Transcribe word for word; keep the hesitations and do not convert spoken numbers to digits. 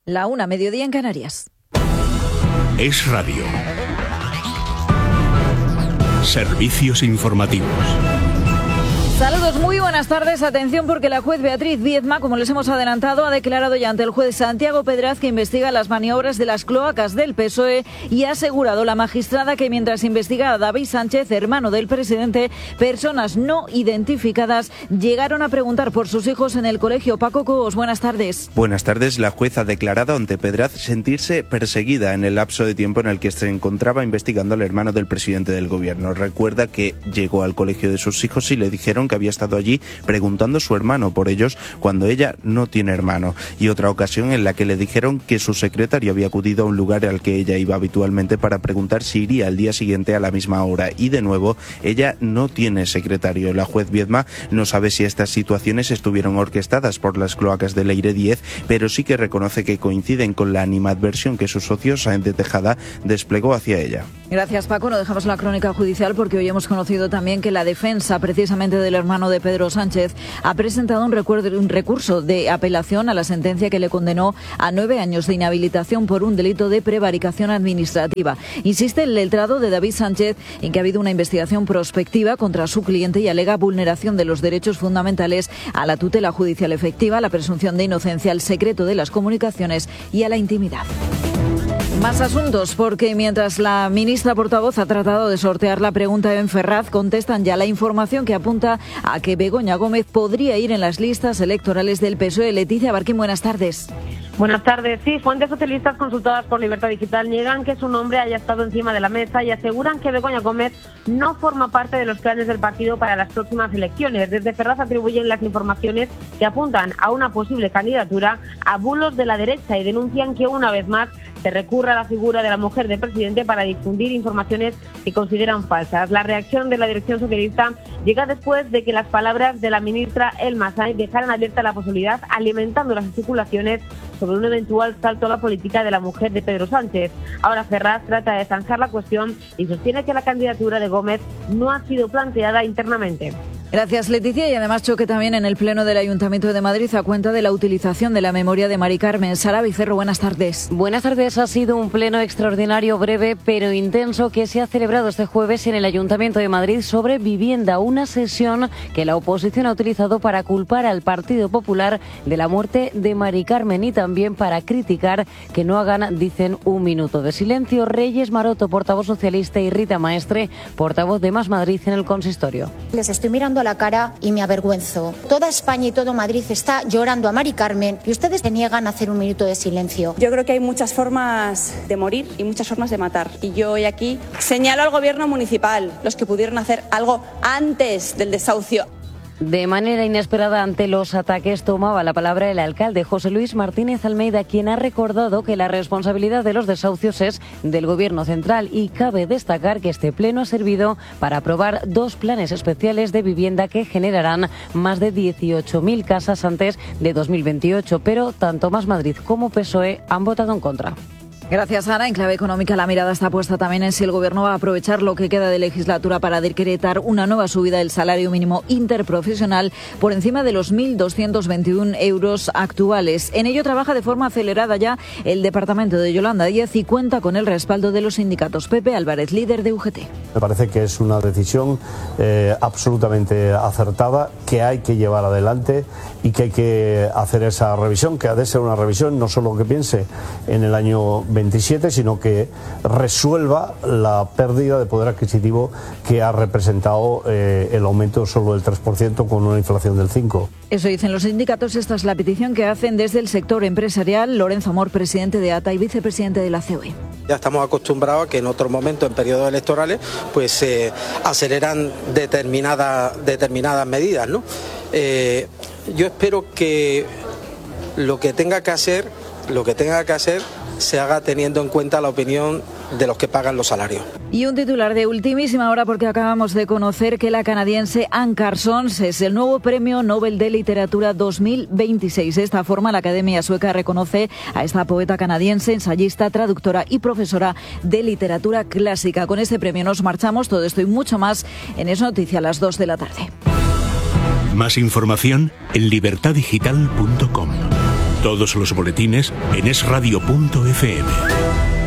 La una, mediodía en Canarias. Es Radio. Servicios informativos. Saludos, muy buenas tardes. Atención porque la juez Beatriz Viedma, como les hemos adelantado, ha declarado ya ante el juez Santiago Pedraz que investiga las maniobras de las cloacas del P S O E y ha asegurado la magistrada que mientras investiga a David Sánchez, hermano del presidente, personas no identificadas llegaron a preguntar por sus hijos en el colegio. Paco Cobos, buenas tardes. Buenas tardes. La juez ha declarado ante Pedraz sentirse perseguida en el lapso de tiempo en el que se encontraba investigando al hermano del presidente del gobierno. Recuerda que llegó al colegio de sus hijos y le dijeron que había estado allí preguntando a su hermano por ellos cuando ella no tiene hermano, y otra ocasión en la que le dijeron que su secretario había acudido a un lugar al que ella iba habitualmente para preguntar si iría al día siguiente a la misma hora, y de nuevo ella no tiene secretario. La juez Viedma no sabe si estas situaciones estuvieron orquestadas por las cloacas del Leire diez, pero sí que reconoce que coinciden con la animadversión que su socio Sáenz de Tejada desplegó hacia ella. Gracias, Paco. No dejamos la crónica judicial porque hoy hemos conocido también que la defensa precisamente del hermano de Pedro Sánchez ha presentado un, recuerdo, un recurso de apelación a la sentencia que le condenó a nueve años de inhabilitación por un delito de prevaricación administrativa. Insiste el letrado de David Sánchez en que ha habido una investigación prospectiva contra su cliente y alega vulneración de los derechos fundamentales a la tutela judicial efectiva, a la presunción de inocencia, al secreto de las comunicaciones y a la intimidad. Más asuntos, porque mientras la ministra portavoz ha tratado de sortear la pregunta en Ferraz, contestan ya la información que apunta a que Begoña Gómez podría ir en las listas electorales del P S O E. Leticia Barquín, buenas tardes. Buenas tardes. Sí, fuentes socialistas consultadas por Libertad Digital niegan que su nombre haya estado encima de la mesa y aseguran que Begoña Gómez no forma parte de los planes del partido para las próximas elecciones. Desde Ferraz atribuyen las informaciones que apuntan a una posible candidatura a bulos de la derecha y denuncian que una vez más se recurre a la figura de la mujer del presidente para difundir informaciones que consideran falsas. La reacción de la dirección socialista llega después de que las palabras de la ministra Elma Sainz dejaran abierta la posibilidad, alimentando las especulaciones sobre un eventual salto a la política de la mujer de Pedro Sánchez. Ahora Ferraz trata de zanjar la cuestión y sostiene que la candidatura de Gómez no ha sido planteada internamente. Gracias, Leticia. Y además choque también en el Pleno del Ayuntamiento de Madrid a cuenta de la utilización de la memoria de Mari Carmen. Sara Vicerro, buenas tardes. Buenas tardes. Ha sido un pleno extraordinario, breve pero intenso, que se ha celebrado este jueves en el Ayuntamiento de Madrid sobre vivienda. Una sesión que la oposición ha utilizado para culpar al Partido Popular de la muerte de Mari Carmen y también para criticar que no hagan, dicen, un minuto de silencio. Reyes Maroto, portavoz socialista, y Rita Maestre, portavoz de Más Madrid en el consistorio. Les estoy mirando la cara y me avergüenzo. Toda España y todo Madrid está llorando a Mari Carmen y ustedes se niegan a hacer un minuto de silencio. Yo creo que hay muchas formas de morir y muchas formas de matar. Y yo hoy aquí señalo al gobierno municipal, los que pudieron hacer algo antes del desahucio. De manera inesperada ante los ataques tomaba la palabra el alcalde José Luis Martínez Almeida, quien ha recordado que la responsabilidad de los desahucios es del Gobierno central, y cabe destacar que este pleno ha servido para aprobar dos planes especiales de vivienda que generarán más de dieciocho mil casas antes de dos mil veintiocho, pero tanto Más Madrid como P S O E han votado en contra. Gracias, Ana. En clave económica, la mirada está puesta también en si el Gobierno va a aprovechar lo que queda de legislatura para decretar una nueva subida del salario mínimo interprofesional por encima de los mil doscientos veintiuno euros actuales. En ello trabaja de forma acelerada ya el departamento de Yolanda Díaz y cuenta con el respaldo de los sindicatos. Pepe Álvarez, líder de U G T. Me parece que es una decisión eh, absolutamente acertada, que hay que llevar adelante y que hay que hacer esa revisión, que ha de ser una revisión no solo que piense en el año veintisiete, sino que resuelva la pérdida de poder adquisitivo que ha representado eh, el aumento solo del tres por ciento con una inflación del cinco por ciento. Eso dicen los sindicatos. Esta es la petición que hacen desde el sector empresarial. Lorenzo Amor, presidente de A T A y vicepresidente de la C O E. Ya estamos acostumbrados a que en otros momentos, en periodos electorales, pues se eh, aceleran determinadas, determinadas medidas, ¿no? Eh, yo espero que lo que tenga que hacer, lo que tenga que hacer se haga teniendo en cuenta la opinión de los que pagan los salarios. Y un titular de ultimísima hora, porque acabamos de conocer que la canadiense Anne Carson es el nuevo Premio Nobel de Literatura dos mil veintiséis. De esta forma, la Academia Sueca reconoce a esta poeta canadiense, ensayista, traductora y profesora de literatura clásica. Con este premio nos marchamos. Todo esto y mucho más en Es Noticia a las dos de la tarde. Más información en libertad digital punto com. Todos los boletines en es radio punto efe eme.